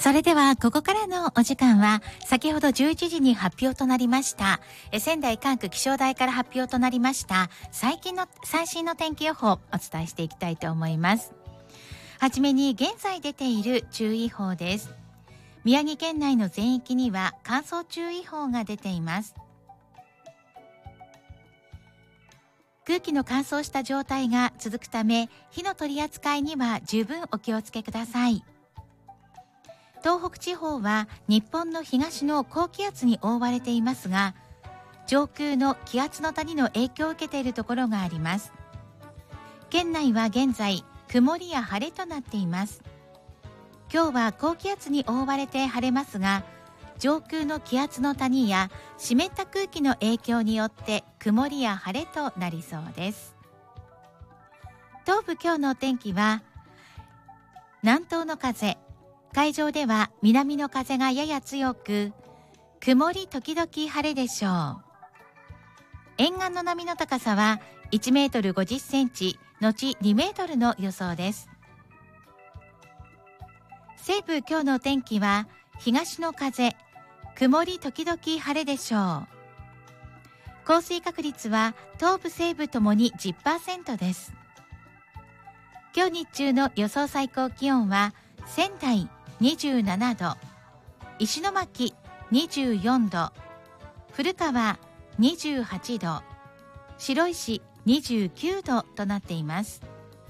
それではここからのお時間は先ほど11時に発表となりました仙台管区気象台から発表となりました最新の天気予報をお伝えしていきたいと思います。はじめに現在出ている注意報です。宮城県内の全域には乾燥注意報が出ています。空気の乾燥した状態が続くため火の取り扱いには十分お気をつけください。東北地方は日本の東の高気圧に覆われていますが、上空の気圧の谷の影響を受けているところがあります。県内は現在曇りや晴れとなっています。今日は高気圧に覆われて晴れますが、上空の気圧の谷や湿った空気の影響によって曇りや晴れとなりそうです。東部今日のお天気は南東の風、海上では南の風がやや強く、曇り時々晴れでしょう。沿岸の波の高さは1メートル50センチ、後2メートルの予想です。西部今日のお天気は東の風、曇り時々晴れでしょう。降水確率は東部西部ともに 10% です。今日日中の予想最高気温は仙台27度、石巻24度、古川28度、白石29度となっています。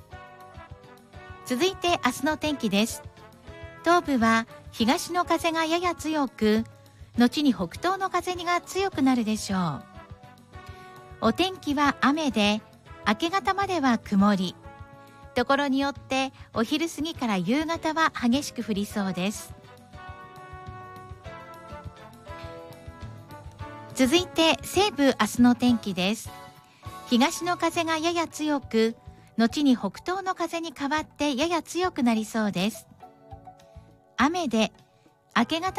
続いて明日の天気です。東部は東の風がやや強く、後に北東の風が強くなるでしょう。お天気は雨で、明け方までは曇り。ところによってお昼過ぎから夕方は激しく降りそうです。続いて西部明日の天気です。東の風がやや強く、後に北東の風に変わってやや強くなりそうです。雨で明け方